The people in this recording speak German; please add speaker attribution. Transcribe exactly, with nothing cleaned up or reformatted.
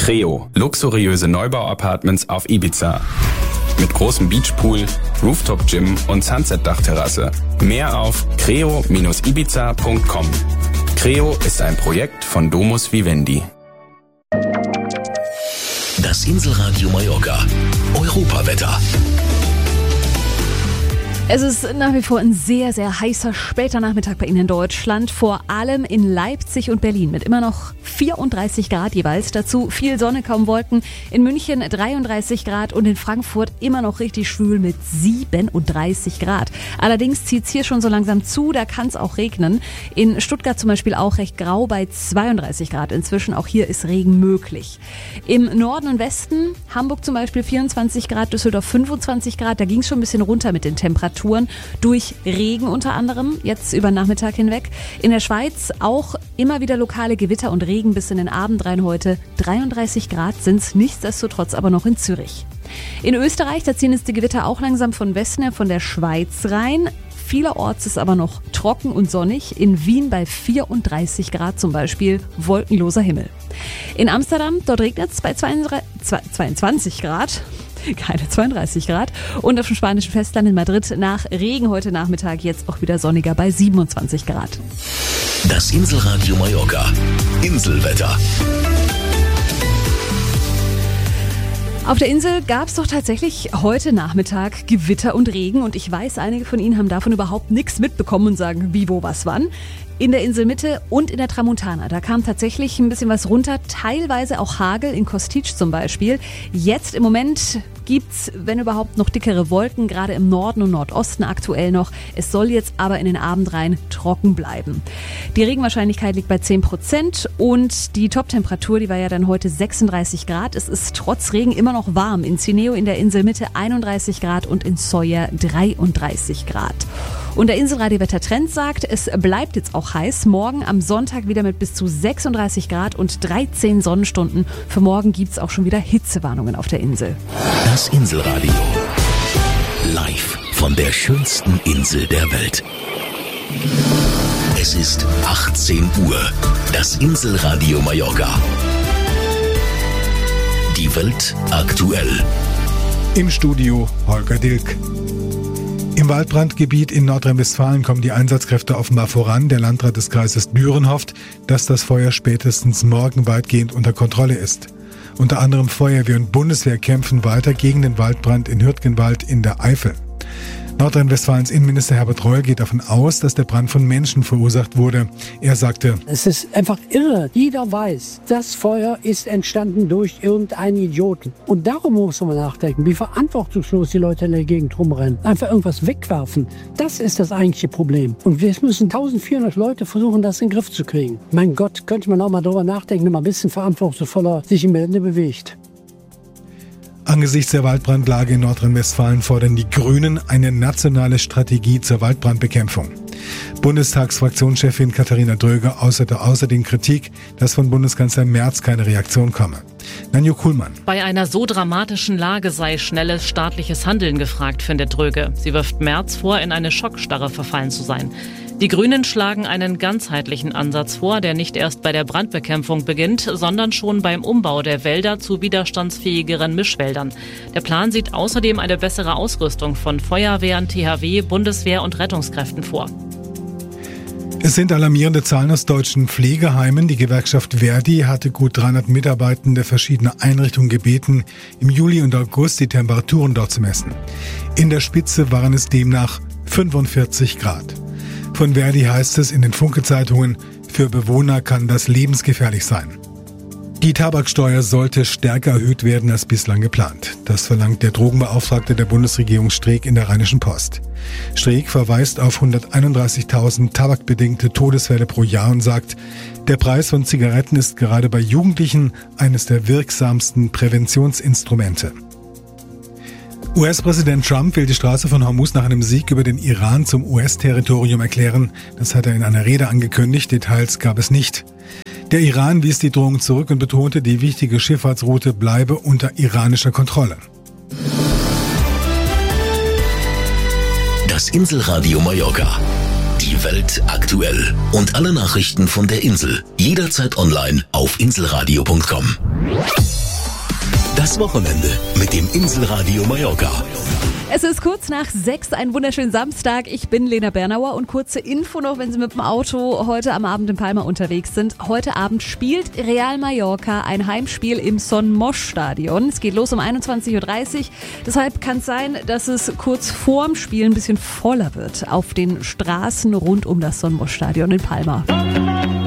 Speaker 1: Creo, luxuriöse Neubau-Apartments auf Ibiza. Mit großem Beachpool, Rooftop-Gym und Sunset-Dachterrasse. Mehr auf creo Bindestrich ibiza Punkt com. Creo ist ein Projekt von Domus Vivendi.
Speaker 2: Das Inselradio Mallorca. Europawetter.
Speaker 3: Es ist nach wie vor ein sehr, sehr heißer später Nachmittag bei Ihnen in Deutschland. Vor allem in Leipzig und Berlin mit immer noch vierunddreißig Grad jeweils. Dazu viel Sonne, kaum Wolken. In München dreiunddreißig Grad und in Frankfurt immer noch richtig schwül mit siebenunddreißig Grad. Allerdings zieht es hier schon so langsam zu, da kann es auch regnen. In Stuttgart zum Beispiel auch recht grau bei zweiunddreißig Grad inzwischen. Auch hier ist Regen möglich. Im Norden und Westen, Hamburg zum Beispiel vierundzwanzig Grad, Düsseldorf fünfundzwanzig Grad. Da ging es schon ein bisschen runter mit den Temperaturen. Durch Regen unter anderem, jetzt über den Nachmittag hinweg. In der Schweiz auch immer wieder lokale Gewitter und Regen bis in den Abend rein heute. dreiunddreißig Grad sind es nichtsdestotrotz aber noch in Zürich. In Österreich, da ziehen es die Gewitter auch langsam von Westen her, von der Schweiz rein. Vielerorts ist aber noch trocken und sonnig. In Wien bei vierunddreißig Grad zum Beispiel, wolkenloser Himmel. In Amsterdam, dort regnet es bei zweiundzwanzig Grad. Keine zweiunddreißig Grad. Und auf dem spanischen Festland in Madrid nach Regen heute Nachmittag jetzt auch wieder sonniger bei siebenundzwanzig Grad.
Speaker 2: Das Inselradio Mallorca. Inselwetter.
Speaker 3: Auf der Insel gab es doch tatsächlich heute Nachmittag Gewitter und Regen. Und ich weiß, einige von Ihnen haben davon überhaupt nichts mitbekommen und sagen, wie, wo, was, wann. In der Inselmitte und in der Tramontana, da kam tatsächlich ein bisschen was runter, teilweise auch Hagel in Kostic zum Beispiel. Jetzt im Moment gibt's, wenn überhaupt, noch dickere Wolken, gerade im Norden und Nordosten aktuell noch. Es soll jetzt aber in den Abend rein trocken bleiben. Die Regenwahrscheinlichkeit liegt bei zehn Prozent und die Toptemperatur, die war ja dann heute sechsunddreißig Grad. Es ist trotz Regen immer noch warm. In Cineo in der Inselmitte einunddreißig Grad und in Sóller dreiunddreißig Grad. Und der Inselradio-Wettertrend sagt, es bleibt jetzt auch heiß. Morgen am Sonntag wieder mit bis zu sechsunddreißig Grad und dreizehn Sonnenstunden. Für morgen gibt's auch schon wieder Hitzewarnungen auf der Insel.
Speaker 2: Das Inselradio. Live von der schönsten Insel der Welt. Es ist achtzehn Uhr. Das Inselradio Mallorca. Die Welt aktuell.
Speaker 4: Im Studio Holger Dilk. Im Waldbrandgebiet in Nordrhein-Westfalen kommen die Einsatzkräfte offenbar voran. Der Landrat des Kreises Düren hofft, dass das Feuer spätestens morgen weitgehend unter Kontrolle ist. Unter anderem Feuerwehr und Bundeswehr kämpfen weiter gegen den Waldbrand in Hürtgenwald in der Eifel. Nordrhein-Westfalens Innenminister Herbert Reul geht davon aus, dass der Brand von Menschen verursacht wurde. Er sagte:
Speaker 5: Es ist einfach irre. Jeder weiß, das Feuer ist entstanden durch irgendeinen Idioten. Und darum muss man nachdenken, wie verantwortungslos die Leute in der Gegend rumrennen. Einfach irgendwas wegwerfen. Das ist das eigentliche Problem. Und wir müssen eintausendvierhundert Leute versuchen, das in den Griff zu kriegen. Mein Gott, könnte man auch mal darüber nachdenken, wenn man ein bisschen verantwortungsvoller sich im Gelände bewegt.
Speaker 4: Angesichts der Waldbrandlage in Nordrhein-Westfalen fordern die Grünen eine nationale Strategie zur Waldbrandbekämpfung. Bundestagsfraktionschefin Katharina Dröge äußerte außerdem Kritik, dass von Bundeskanzler Merz keine Reaktion komme. Nanju Kuhlmann.
Speaker 6: Bei einer so dramatischen Lage sei schnelles staatliches Handeln gefragt, findet Dröge. Sie wirft Merz vor, in eine Schockstarre verfallen zu sein. Die Grünen schlagen einen ganzheitlichen Ansatz vor, der nicht erst bei der Brandbekämpfung beginnt, sondern schon beim Umbau der Wälder zu widerstandsfähigeren Mischwäldern. Der Plan sieht außerdem eine bessere Ausrüstung von Feuerwehren, T H W, Bundeswehr und Rettungskräften vor.
Speaker 4: Es sind alarmierende Zahlen aus deutschen Pflegeheimen. Die Gewerkschaft Verdi hatte gut dreihundert Mitarbeitende verschiedener Einrichtungen gebeten, im Juli und August die Temperaturen dort zu messen. In der Spitze waren es demnach fünfundvierzig Grad. Von Verdi heißt es in den Funke-Zeitungen, für Bewohner kann das lebensgefährlich sein. Die Tabaksteuer sollte stärker erhöht werden als bislang geplant. Das verlangt der Drogenbeauftragte der Bundesregierung Streeck in der Rheinischen Post. Streeck verweist auf hunderteinunddreißigtausend tabakbedingte Todesfälle pro Jahr und sagt, der Preis von Zigaretten ist gerade bei Jugendlichen eines der wirksamsten Präventionsinstrumente. U S-Präsident Trump will die Straße von Hormuz nach einem Sieg über den Iran zum U S-Territorium erklären. Das hat er in einer Rede angekündigt, Details gab es nicht. Der Iran wies die Drohung zurück und betonte, die wichtige Schifffahrtsroute bleibe unter iranischer Kontrolle.
Speaker 2: Das Inselradio Mallorca. Die Welt aktuell. Und alle Nachrichten von der Insel jederzeit online auf inselradio punkt com. Das Wochenende mit dem Inselradio Mallorca.
Speaker 3: Es ist kurz nach sechs, ein wunderschönen Samstag. Ich bin Lena Bernauer und kurze Info noch, wenn Sie mit dem Auto heute am Abend in Palma unterwegs sind. Heute Abend spielt Real Mallorca ein Heimspiel im Son Moix Stadion. Es geht los um einundzwanzig Uhr dreißig. Deshalb kann es sein, dass es kurz vorm Spiel ein bisschen voller wird auf den Straßen rund um das Son Moix Stadion in Palma.